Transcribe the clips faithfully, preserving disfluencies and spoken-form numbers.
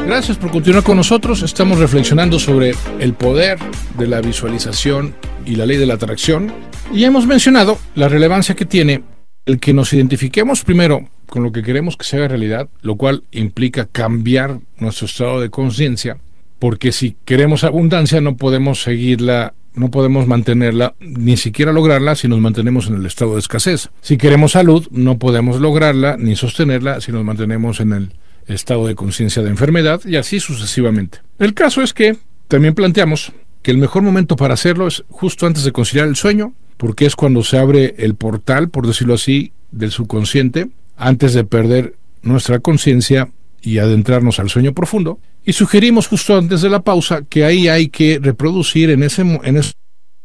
Gracias por continuar con nosotros. Estamos reflexionando sobre el poder de la visualización y la ley de la atracción. Y hemos mencionado la relevancia que tiene el que nos identifiquemos primero con lo que queremos que se haga realidad, lo cual implica cambiar nuestro estado de conciencia, porque si queremos abundancia no podemos seguirla, no podemos mantenerla, ni siquiera lograrla si nos mantenemos en el estado de escasez. Si queremos salud, no podemos lograrla ni sostenerla si nos mantenemos en el estado de conciencia de enfermedad, y así sucesivamente. El caso es que también planteamos que el mejor momento para hacerlo es justo antes de conciliar el sueño, porque es cuando se abre el portal, por decirlo así, del subconsciente, antes de perder nuestra conciencia y adentrarnos al sueño profundo. Y sugerimos justo antes de la pausa que ahí hay que reproducir en ese en esos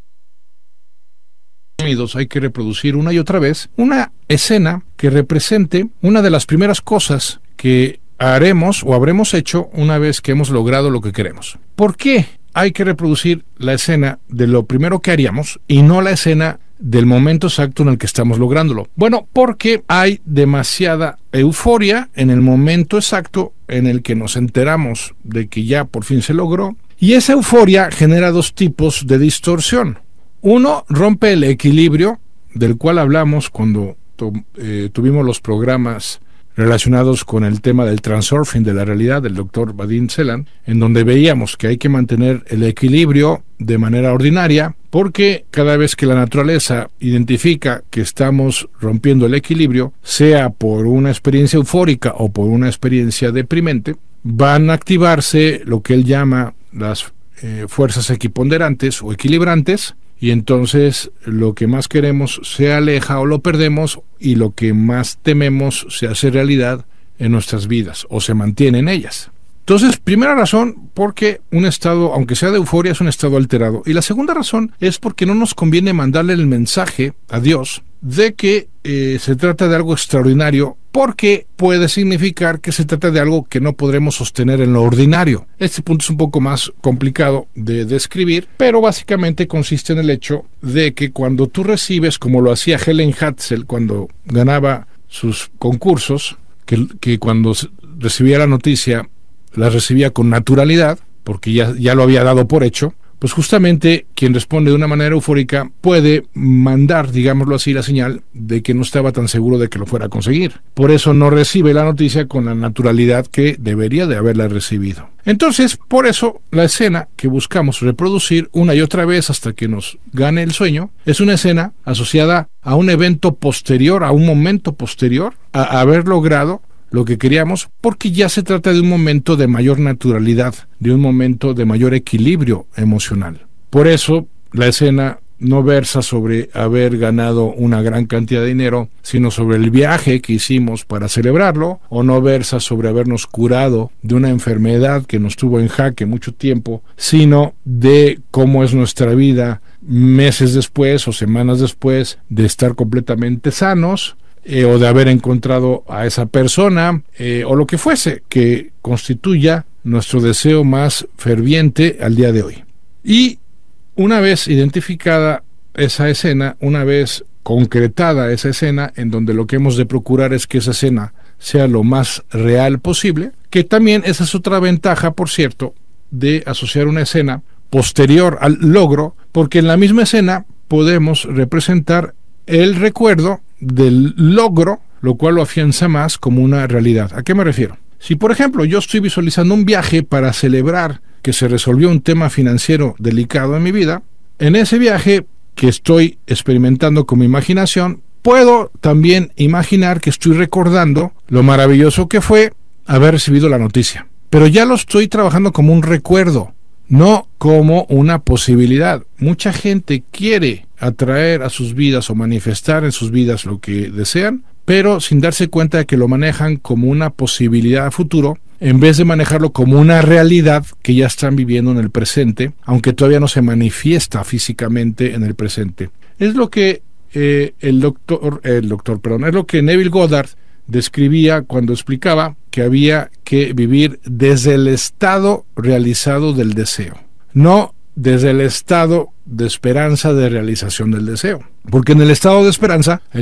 sonidos, hay que reproducir una y otra vez una escena que represente una de las primeras cosas que haremos o habremos hecho una vez que hemos logrado lo que queremos. ¿Por qué hay que reproducir la escena de lo primero que haríamos y no la escena del momento exacto en el que estamos lográndolo? Bueno, porque hay demasiada euforia en el momento exacto en el que nos enteramos de que ya por fin se logró, y esa euforia genera dos tipos de distorsión. Uno, rompe el equilibrio del cual hablamos cuando tu, eh, tuvimos los programas relacionados con el tema del transurfing de la realidad del doctor Vadim Zeland, en donde veíamos que hay que mantener el equilibrio de manera ordinaria, porque cada vez que la naturaleza identifica que estamos rompiendo el equilibrio, sea por una experiencia eufórica o por una experiencia deprimente, van a activarse lo que él llama las eh, fuerzas equiponderantes o equilibrantes, y entonces lo que más queremos se aleja o lo perdemos, y lo que más tememos se hace realidad en nuestras vidas o se mantiene en ellas. Entonces, primera razón, porque un estado, aunque sea de euforia, es un estado alterado. Y la segunda razón es porque no nos conviene mandarle el mensaje a Dios de que eh, se trata de algo extraordinario, porque puede significar que se trata de algo que no podremos sostener en lo ordinario. Este punto es un poco más complicado de describir, pero básicamente consiste en el hecho de que cuando tú recibes, como lo hacía Helen Hatzel cuando ganaba sus concursos, que, que cuando recibía la noticia la recibía con naturalidad, porque ya, ya lo había dado por hecho, pues justamente quien responde de una manera eufórica puede mandar, digámoslo así, la señal de que no estaba tan seguro de que lo fuera a conseguir. Por eso no recibe la noticia con la naturalidad que debería de haberla recibido. Entonces, por eso, la escena que buscamos reproducir una y otra vez hasta que nos gane el sueño es una escena asociada a un evento posterior, a un momento posterior a haber logrado lo que queríamos, porque ya se trata de un momento de mayor naturalidad, de un momento de mayor equilibrio emocional. Por eso, la escena no versa sobre haber ganado una gran cantidad de dinero, sino sobre el viaje que hicimos para celebrarlo, o no versa sobre habernos curado de una enfermedad que nos tuvo en jaque mucho tiempo, sino de cómo es nuestra vida meses después o semanas después de estar completamente sanos, Eh, o de haber encontrado a esa persona, eh, o lo que fuese que constituya nuestro deseo más ferviente al día de hoy. Y una vez identificada esa escena, una vez concretada esa escena, en donde lo que hemos de procurar es que esa escena sea lo más real posible, que también esa es otra ventaja, por cierto, de asociar una escena posterior al logro, porque en la misma escena podemos representar el recuerdo del logro, lo cual lo afianza más como una realidad. ¿A qué me refiero? Si, por ejemplo, yo estoy visualizando un viaje para celebrar que se resolvió un tema financiero delicado en mi vida, en ese viaje que estoy experimentando con mi imaginación, puedo también imaginar que estoy recordando lo maravilloso que fue haber recibido la noticia. Pero ya lo estoy trabajando como un recuerdo, no como una posibilidad. Mucha gente quiere atraer a sus vidas o manifestar en sus vidas lo que desean, pero sin darse cuenta de que lo manejan como una posibilidad a futuro, en vez de manejarlo como una realidad que ya están viviendo en el presente, aunque todavía no se manifiesta físicamente en el presente. Es lo que eh, el doctor, el doctor, perdón, es lo que Neville Goddard describía cuando explicaba que había que vivir desde el estado realizado del deseo, no desde el estado de esperanza de realización del deseo. Porque en el estado de esperanza